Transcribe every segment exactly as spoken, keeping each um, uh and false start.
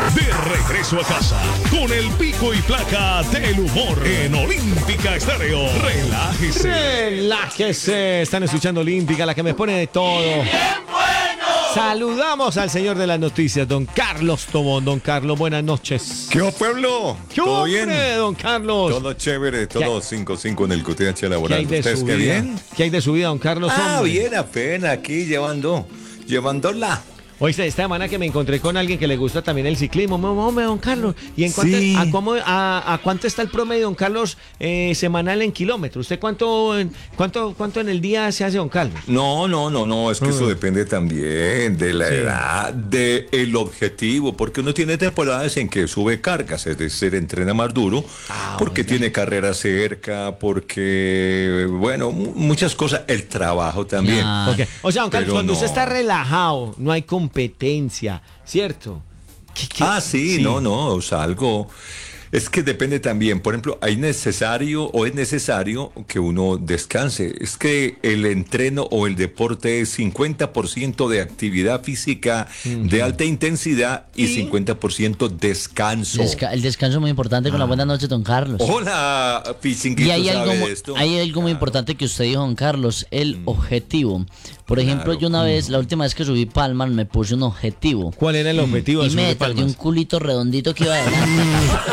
De regreso a casa con el pico y placa del humor en Olímpica Estéreo. Relájese. Relájese. Están escuchando Olímpica, la que me pone de todo. ¡Bien bueno! Saludamos al señor de las noticias, don Carlos Tobón. Don Carlos, buenas noches. ¿Qué va, pueblo? ¿Qué ¿Todo hombre, bien? don Carlos? Todo chévere, todo cinco cinco en el Q T H ¿Qué laboral. hay de ¿Ustedes su qué vida? bien? ¿Qué hay de su vida, don Carlos? Ah, hombre? bien, apenas aquí llevando, llevándola. Oíste, esta semana que me encontré con alguien que le gusta también el ciclismo, hombre, don Carlos. ¿Y en cuánto, Sí. a, cómo, a, a cuánto está el promedio, don Carlos, eh, semanal en kilómetros? ¿Usted cuánto en, cuánto, cuánto en el día se hace, don Carlos? No, no, no, no, es que eso Ah. depende también de la Sí. edad, de el objetivo, porque uno tiene temporadas en que sube cargas, es decir, entrena más duro, Ah, porque oiga. tiene carrera cerca, porque, bueno, mu- muchas cosas, el trabajo también. Ah. Ok. O sea, don Carlos, Pero cuando no. usted está relajado, no hay competencia, ¿cierto? ¿Qué- qué? Ah, sí, Sí. no, no, o sea, algo. Es que depende también, por ejemplo, hay necesario o es necesario que uno descanse. Es que el entreno o el deporte es cincuenta por ciento de actividad física de alta intensidad y, ¿Y? cincuenta por ciento descanso. Desca- el descanso es muy importante con la buena noche, don Carlos. Hola, Pichinguito, Y hay algo, ¿sabe mu- de esto? hay algo muy importante que usted dijo, don Carlos, el objetivo. Por ejemplo, Claro. yo una vez, la última vez que subí Palman, me puse un objetivo. ¿Cuál era el objetivo de Y me subir tardé un palmas? culito redondito que iba adelante.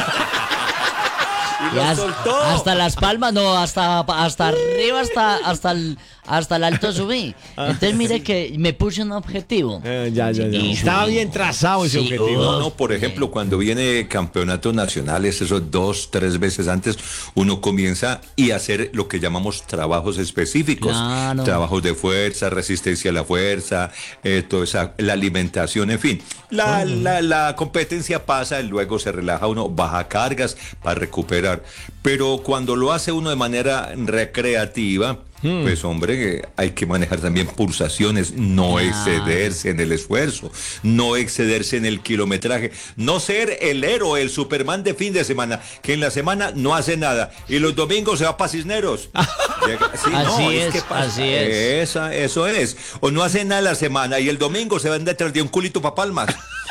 Y Y lo has- soltó. hasta las palmas, no, hasta, hasta arriba, hasta, hasta, el, hasta el alto subí. Entonces mire que me puse un objetivo. Eh, ya, ya, ya. Y- Estaba bien trazado ese Sí, objetivo. No, no, por ejemplo, cuando viene campeonatos nacionales, esos dos, tres veces antes, uno comienza y hacer lo que llamamos trabajos específicos. Claro. Trabajos de fuerza, resistencia a la fuerza, eh, toda esa, la alimentación, en fin. La, la, la competencia pasa y luego se relaja uno, baja cargas para recuperar. Pero cuando lo hace uno de manera recreativa, pues hombre, eh, hay que manejar también pulsaciones, no Ah. excederse en el esfuerzo, no excederse en el kilometraje, no ser el héroe, el Superman de fin de semana, que en la semana no hace nada y los domingos se va para Cisneros. Llega- sí, Así es, que pasa- así es. Esa, eso es. O no hace nada la semana y el domingo se van detrás de un culito para Palmas.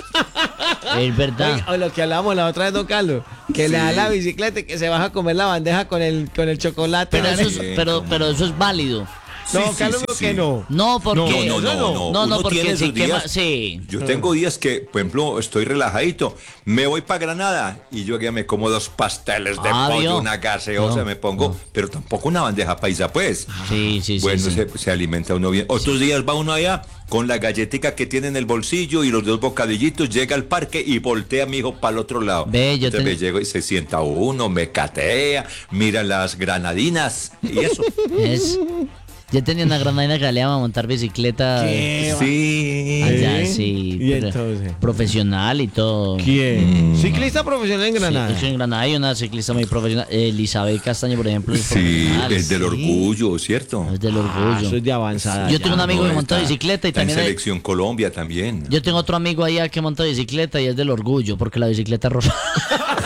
Es verdad. Oiga, o lo que hablábamos la otra vez, don Carlos, que le da la bicicleta y que se baja a comer la bandeja con el, con el chocolate. Pero eso, es, Sí, pero, cómo pero eso es válido. No, Sí, sí, Carlos, sí, dijo sí. que no. No, porque... No, no, eso no, no. No, no, Uno porque tiene si esos quema... días- Sí. Yo tengo días que, por ejemplo, estoy relajadito, me voy para Granada y yo ya me como dos pasteles de Ah, pollo, ¿vio? una gaseosa, No, me pongo, pero tampoco una bandeja paisa, pues. Sí, sí, sí. Bueno, sí. Se, se alimenta uno bien. Otros días va uno allá con la galletica que tiene en el bolsillo y los dos bocadillitos, llega al parque y voltea mi hijo para el otro lado. Ve, yo Entonces ten- me llego y se sienta uno, me catea, mira las granadinas y eso. Es... Yo tenía una granadina que le iba a montar bicicleta. ¿Qué? Sí. Allá, ¿Sí? sí. ¿Y pero entonces? Profesional y todo. ¿Quién? Ciclista profesional en Granada. Sí, en Granada hay una ciclista muy profesional. Elizabeth Castaño, por ejemplo, es Sí, profesional. es del Sí, orgullo, ¿cierto? Es del Ah, orgullo. eso es de avanzada. Yo ya. tengo un amigo No, que montó está- bicicleta y está en también hay- Selección Colombia también. Yo tengo otro amigo allá que monta bicicleta y es del orgullo, porque la bicicleta es rosa.